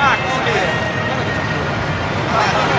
มากๆโอเค